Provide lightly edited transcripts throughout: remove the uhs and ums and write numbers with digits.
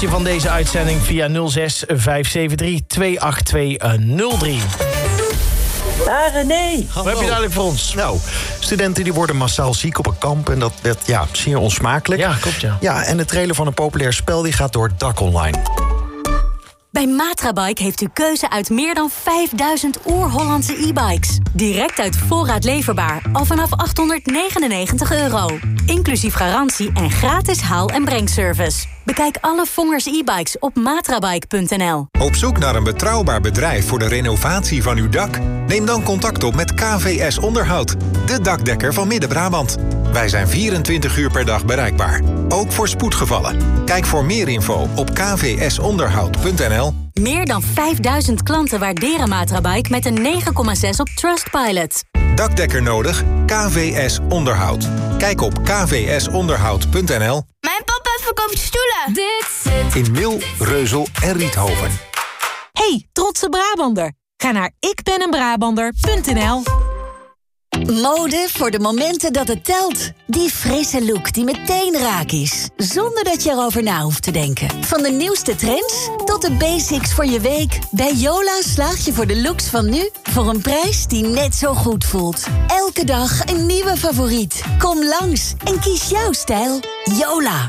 reactie van deze uitzending via 06 573 28203. René. Wat heb je dadelijk voor ons? Nou, studenten die worden massaal ziek op een kamp en dat werd zeer onsmakelijk. Ja, klopt ja. Ja, en de trailer van een populair spel die gaat door het dak online. Bij Matrabike heeft u keuze uit meer dan 5000 oer-Hollandse e-bikes. Direct uit voorraad leverbaar, al vanaf €899. Inclusief garantie en gratis haal- en brengservice. Bekijk alle Vongers e-bikes op matrabike.nl. Op zoek naar een betrouwbaar bedrijf voor de renovatie van uw dak? Neem dan contact op met KVS Onderhoud, de dakdekker van Midden-Brabant. Wij zijn 24 uur per dag bereikbaar, ook voor spoedgevallen. Kijk voor meer info op kvsonderhoud.nl. Meer dan 5000 klanten waarderen Matrabike met een 9,6 op Trustpilot. Dakdekker nodig? KVS Onderhoud. Kijk op kvsonderhoud.nl. Mijn papa verkoopt stoelen. Dit zit In Mil, Reuzel en Riethoven. Hey, trotse Brabander. Ga naar ikbeneenbrabander.nl. Mode voor de momenten dat het telt. Die frisse look die meteen raak is. Zonder dat je erover na hoeft te denken. Van de nieuwste trends tot de basics voor je week. Bij Yola slaag je voor de looks van nu voor een prijs die net zo goed voelt. Elke dag een nieuwe favoriet. Kom langs en kies jouw stijl. Yola.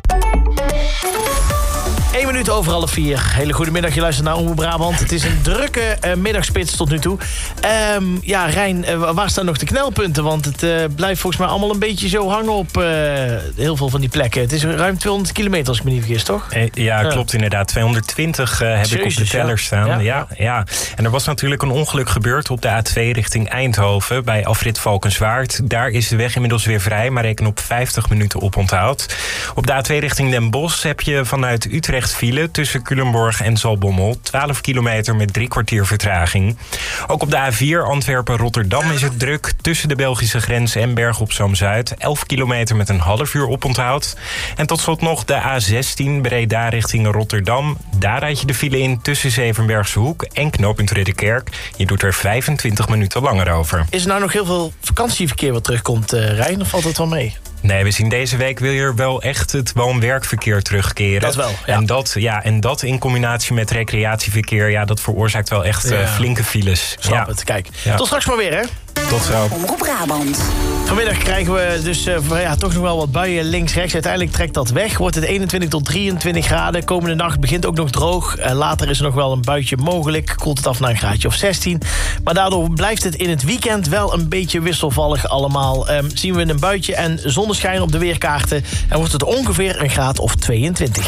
1 minuut over 3:30. Hele goede middag, je luistert naar Omroep Brabant. Het is een drukke middagspits tot nu toe. Ja, Rijn, waar staan nog de knelpunten? Want het blijft volgens mij allemaal een beetje zo hangen op heel veel van die plekken. Het is ruim 200 kilometer, als ik me niet vergis, toch? Ja, klopt inderdaad. 220 heb ik op de teller staan. Ja. En er was natuurlijk een ongeluk gebeurd op de A2 richting Eindhoven bij afrit Valkenswaard. Daar is de weg inmiddels weer vrij, maar reken op 50 minuten oponthoud. Op de A2 richting Den Bosch heb je vanuit Utrecht file tussen Culemborg en Zaltbommel. 12 kilometer met 3 kwartier vertraging. Ook op de A4 Antwerpen-Rotterdam is het druk tussen de Belgische grens en Bergen op Zoom-Zuid. 11 kilometer met een half uur oponthoud. En tot slot nog de A16 Breda richting Rotterdam. Daar rijd je de file in tussen Zevenbergse Hoek en knooppunt Ridderkerk. Je doet er 25 minuten langer over. Is er nou nog heel veel vakantieverkeer wat terugkomt, Rijn? Of valt het wel mee? Nee, we zien deze week wil je wel echt het woon-werkverkeer terugkeren. Dat wel, ja. En dat in combinatie met recreatieverkeer, dat veroorzaakt wel echt flinke files. Snap het, kijk. Ja. Tot straks maar weer, hè? Tot zo. Omroep Brabant. Vanmiddag krijgen we dus toch nog wel wat buien links-rechts. Uiteindelijk trekt dat weg. Wordt het 21 tot 23 graden. Komende nacht begint ook nog droog. Later is er nog wel een buitje mogelijk. Koelt het af naar een graadje of 16. Maar daardoor blijft het in het weekend wel een beetje wisselvallig allemaal. Zien we een buitje en zonneschijn op de weerkaarten. En wordt het ongeveer een graad of 22.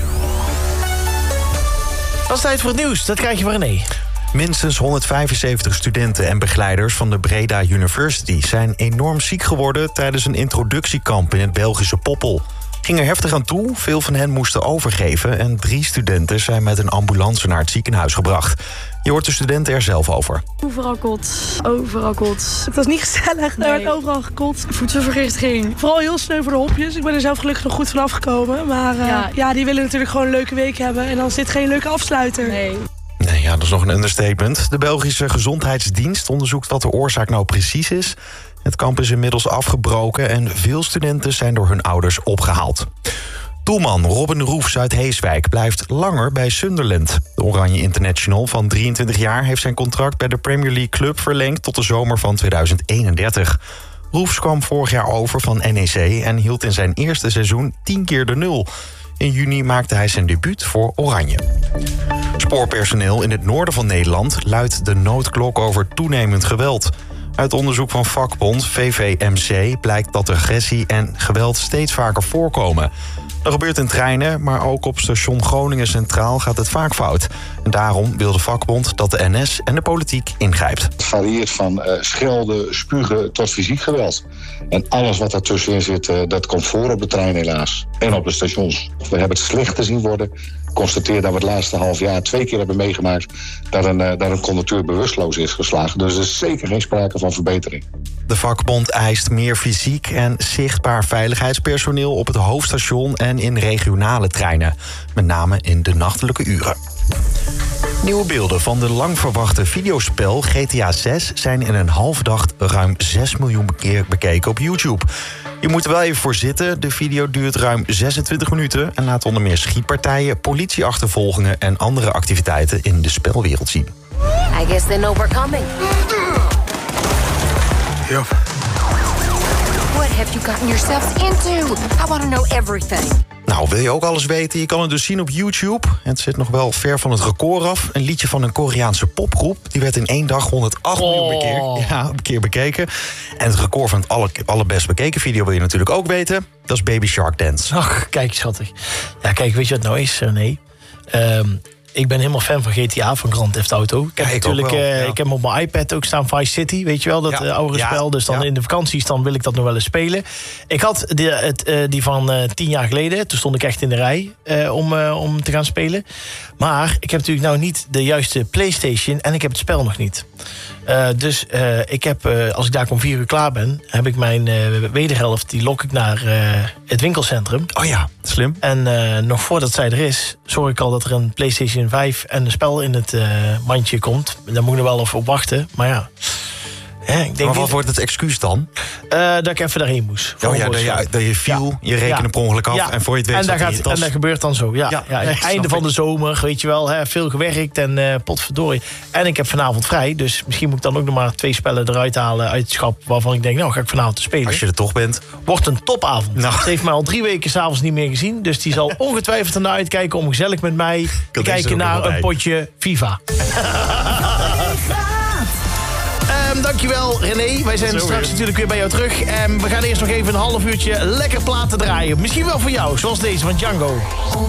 Dat is tijd voor het nieuws. Dat krijg je van René. Minstens 175 studenten en begeleiders van de Breda University zijn enorm ziek geworden tijdens een introductiekamp in het Belgische Poppel. Ging er heftig aan toe, veel van hen moesten overgeven en 3 studenten zijn met een ambulance naar het ziekenhuis gebracht. Je hoort de studenten er zelf over. Overal kot. Het was niet gezellig, er werd overal gekot. Voedselvergiftiging. Vooral heel sneu voor de hopjes. Ik ben er zelf gelukkig nog goed van afgekomen. Maar die willen natuurlijk gewoon een leuke week hebben. En dan is dit geen leuke afsluiter. Nee, dat is nog een understatement. De Belgische Gezondheidsdienst onderzoekt wat de oorzaak nou precies is. Het kamp is inmiddels afgebroken en veel studenten zijn door hun ouders opgehaald. Doelman Robin Roefs uit Heeswijk blijft langer bij Sunderland. De Oranje International van 23 jaar heeft zijn contract bij de Premier League club verlengd tot de zomer van 2031. Roefs kwam vorig jaar over van NEC en hield in zijn eerste seizoen 10 keer de 0. In juni maakte hij zijn debuut voor Oranje. Spoorpersoneel in het noorden van Nederland luidt de noodklok over toenemend geweld. Uit onderzoek van vakbond VVMC blijkt dat agressie en geweld steeds vaker voorkomen. Dat gebeurt in treinen, maar ook op station Groningen Centraal gaat het vaak fout. En daarom wil de vakbond dat de NS en de politiek ingrijpt. Het varieert van schelden, spugen tot fysiek geweld. En alles wat daartussenin zit, dat komt voor op de trein helaas. En op de stations. We hebben het slechter zien worden. Ik constateer dat we het laatste half jaar 2 keer hebben meegemaakt dat een conducteur bewusteloos is geslagen. Dus er is zeker geen sprake van verbetering. De vakbond eist meer fysiek en zichtbaar veiligheidspersoneel op het hoofdstation en in regionale treinen. Met name in de nachtelijke uren. Nieuwe beelden van de lang verwachte videospel GTA 6 zijn in een halve dag ruim 6 miljoen keer bekeken op YouTube. Je moet er wel even voor zitten. De video duurt ruim 26 minuten... en laat onder meer schietpartijen, politieachtervolgingen... en andere activiteiten in de spelwereld zien. I guess they know we're coming. Yep. What have you gotten yourselves into? I want to know everything. Nou, wil je ook alles weten? Je kan het dus zien op YouTube. Het zit nog wel ver van het record af. Een liedje van een Koreaanse popgroep. Die werd in 1 dag 108 miljoen keer bekeken. En het record van het allerbest bekeken video wil je natuurlijk ook weten. Dat is Baby Shark Dance. Ach, kijk, schattig. Ja, kijk, weet je wat nou is, René? Ik ben helemaal fan van GTA, van Grand Theft Auto. Ik heb ik heb op mijn iPad ook staan Vice City, weet je wel, dat oude spel. Dus dan in de vakanties dan wil ik dat nog wel eens spelen. Ik had die van 10 jaar geleden. Toen stond ik echt in de rij om te gaan spelen. Maar ik heb natuurlijk nou niet de juiste PlayStation en ik heb het spel nog niet. Dus ik heb, als ik daar om 4 uur klaar ben, heb ik mijn wederhelft, die lok ik naar het winkelcentrum. Oh ja, slim. En nog voordat zij er is, zorg ik al dat er een PlayStation 5 en een spel in het mandje komt. Daar moet ik nog wel even op wachten, maar ja. Ik denk maar wat wordt het excuus dan? Dat ik even daarheen moest. Oh ja, dat je viel, je rekende per ongeluk af en voor je het weet en dat gebeurt dan zo. Einde van de zomer, weet je wel, veel gewerkt en potverdorie. En ik heb vanavond vrij, dus misschien moet ik dan ook nog maar 2 spellen eruit halen uit het schap waarvan ik denk, nou ga ik vanavond te spelen. Als je er toch bent. Wordt een topavond. Nou. Ze heeft mij al 3 weken 's avonds niet meer gezien, dus die zal ongetwijfeld ernaar uitkijken om gezellig met mij te kijken naar een potje FIFA. Dankjewel, René. Wij zijn straks natuurlijk weer bij jou terug. We gaan eerst nog even een half uurtje lekker platen draaien. Misschien wel voor jou, zoals deze van Django.